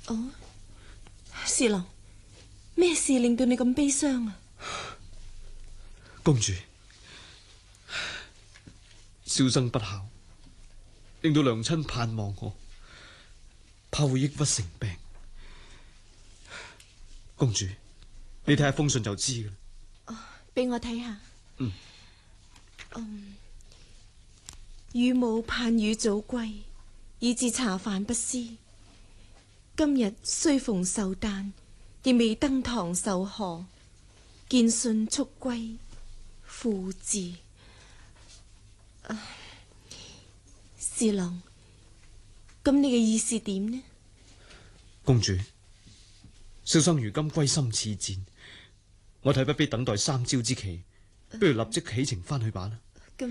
哦，侍郎，咩事令到你咁悲傷啊？ 公主，小生不孝，令到娘親盼望我，怕會抑鬱成病。公主，你睇下封信就知噶啦。 哦，俾我睇下。 嗯。 乳母盼汝早歸，以致茶飯不思。今日雖逢壽誕，亦未登堂受賀。見信速歸，父字。侍郎，咁你嘅意思點呢？ 公主，小生如今歸心似箭，我睇不必等待3朝之期，不如立即起程翻去吧啦。